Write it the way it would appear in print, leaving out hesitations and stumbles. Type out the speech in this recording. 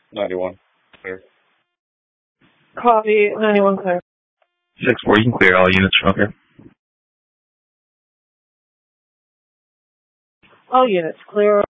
91. Clear. Copy, 91 clear. 6-4, you can clear all units from up here. All units clear.